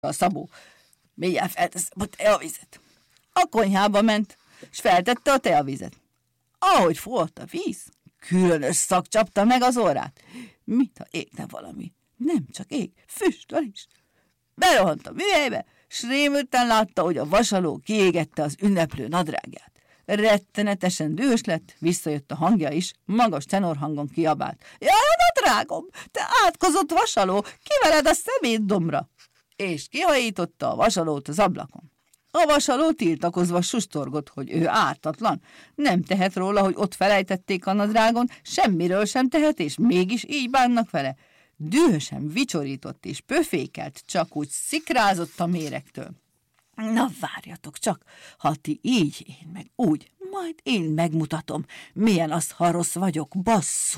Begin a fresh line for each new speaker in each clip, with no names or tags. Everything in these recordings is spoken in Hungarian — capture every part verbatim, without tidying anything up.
a Szabó. Mindjárt felteszem a teavizet. A konyhába ment, és feltette a teavizet. Ahogy folyt a víz, különös szag csapta meg az orrát. Mintha égne valami. Nem csak ég, füstöl is. Berohant a műhelybe, s rémülten látta, hogy a vasaló kiégette az ünneplő nadrágját. Rettenetesen dühös lett, visszajött a hangja is, magas tenorhangon kiabált. Jaj, a nadrágom, te átkozott vasaló, kivered a szemétdombra! És kihajította a vasalót az ablakon. A vasaló tiltakozva sustorgott, hogy ő ártatlan. Nem tehet róla, hogy ott felejtették a nadrágon, semmiről sem tehet, és mégis így bánnak vele. Dühösen vicsorított és pöfékelt, csak úgy szikrázott a méregtől. Na várjatok csak, ha ti így, én meg úgy, majd én megmutatom, milyen az, ha rossz vagyok, basszú,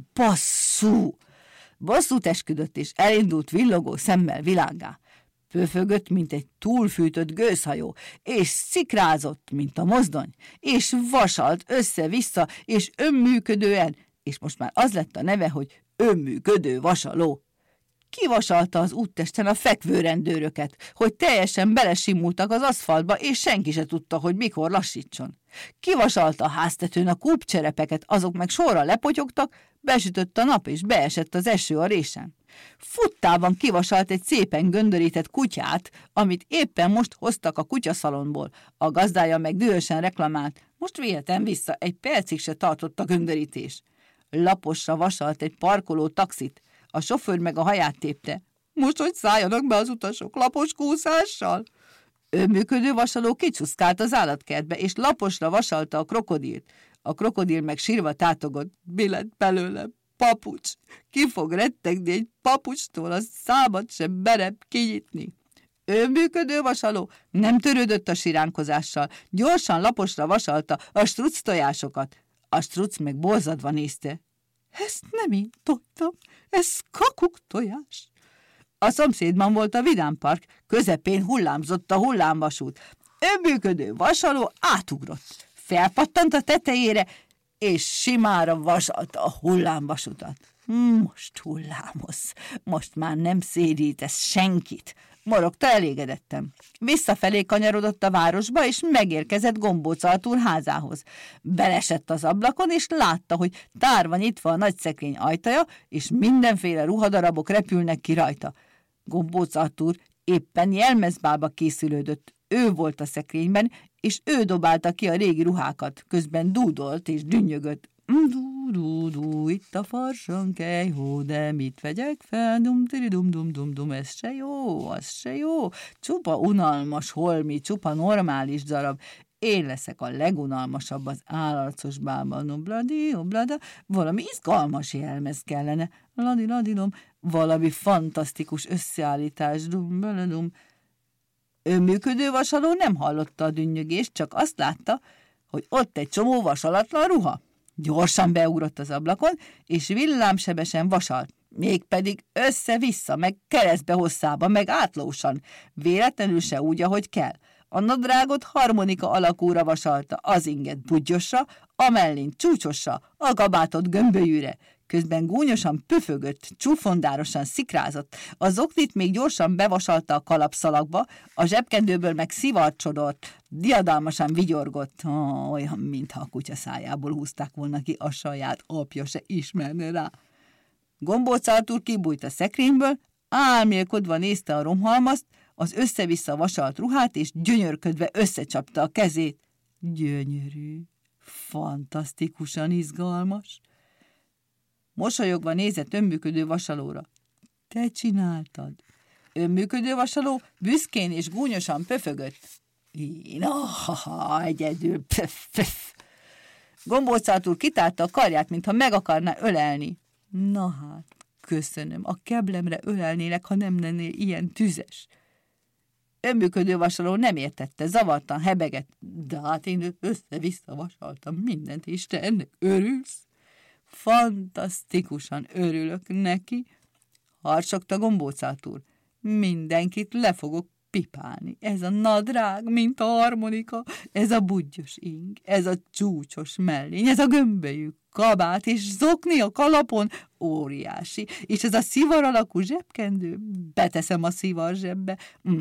basszú. Bosszút esküdött, és elindult villogó szemmel világgá. Pöfögött, mint egy túlfűtött gőzhajó, és szikrázott, mint a mozdony, és vasalt össze-vissza, és önműködően, és most már az lett a neve, hogy önműködő vasaló. Kivasalta az úttesten a fekvő rendőröket, hogy teljesen belesimultak az aszfaltba, és senki se tudta, hogy mikor lassítson. Kivasalta a háztetőn a kúpcserepeket, azok meg sorra lepotyogtak, besütött a nap, és beesett az eső a résen. Futtában kivasalt egy szépen göndörített kutyát, amit éppen most hoztak a kutyaszalonból. A gazdája meg dühösen reklamált, most vihetem vissza, egy percig se tartott a göndörítés. Laposra vasalt egy parkoló taxit, a sofőr meg a haját tépte. Most, hogy szálljanak be az utasok lapos kúszással? Önműködő vasaló kicsuszkált az állatkertbe, és laposra vasalta a krokodilt. A krokodil meg sírva tátogott, mi lett belőlem? Papucs! Ki fog rettegni egy papucstól, a számat sem merem kinyitni. Önműködő vasaló nem törődött a siránkozással, gyorsan laposra vasalta a struc tojásokat. A struc meg borzadva nézte. Ezt nem én tojtam, ez kakuk tojás. A szomszédban volt a vidámpark, közepén hullámzott a hullámvasút. Önműködő vasaló átugrott, felpattant a tetejére, és simára vasalta a hullámvasutat. Most hullámoz, most már nem szédítesz senkit, morogta elégedettem. Visszafelé kanyarodott a városba, és megérkezett Gombóc Artúr házához. Belesett az ablakon, és látta, hogy tárva nyitva a nagy szekrény ajtaja, és mindenféle ruhadarabok repülnek ki rajta. Gombóc Artúr éppen jelmezbálba készülődött. Ő volt a szekrényben, és ő dobálta ki a régi ruhákat, közben dúdolt és dünnyögött. Dú, dú, dú, itt a farsankelyhó, de mit vegyek fel? Dum, tiri, dum, dum, dum, dum, ez se jó, az se jó. Csupa unalmas holmi, csupa normális darab. Én leszek a legunalmasabb az állarcos bálban. Obladi, oblada, valami izgalmas jelmez kellene. Ladi, ladidom, valami fantasztikus összeállítás. Dum, beledum. Önműködő vasaló nem hallotta a dünnyögést, csak azt látta, hogy ott egy csomó vasalatlan ruha. Gyorsan beugrott az ablakon, és villámsebesen vasalt, mégpedig össze-vissza, meg keresztbe hosszába, meg átlósan, véletlenül se úgy, ahogy kell. A nadrágot harmonika alakúra vasalta, az inget budgyosra, a mellén csúcsosra, a kabátot gömbölyűre. Közben gúnyosan pöfögött, csúfondárosan szikrázott, az oknit még gyorsan bevasalta a kalapszalagba, a zsebkendőből meg szivarcsodott, diadalmasan vigyorgott, oh, olyan, mintha a kutya szájából húzták volna ki, a saját apja se ismerne rá. Gombóc Artúr kibújt a szekrényből, álmélkodva nézte a romhalmazt, az össze-vissza vasalt ruhát, és gyönyörködve összecsapta a kezét. Gyönyörű, fantasztikusan izgalmas. Mosolyogva nézett önműködő vasalóra. Te csináltad. Önműködő vasaló büszkén és gúnyosan pöfögött. Én, ha egyedül, pöf, pöf. Gombóc Artúr kitárta a karját, mintha meg akarná ölelni. Na hát, köszönöm, a keblemre ölelnélek, ha nem lennél ilyen tüzes. Önműködő vasaló nem értette, zavartan hebegett. De hát én össze-vissza vasaltam mindent, és te ennek örülsz? Fantasztikusan örülök neki, harsogta Gombóc Artúr. Mindenkit le fogok pipálni. Ez a nadrág, mint a harmonika, ez a budgyos ing, ez a csúcsos mellény, ez a gömbölyű kabát és zokni a kalapon, óriási. És ez a szivar alakú zsebkendő, beteszem a szivar zsebbe.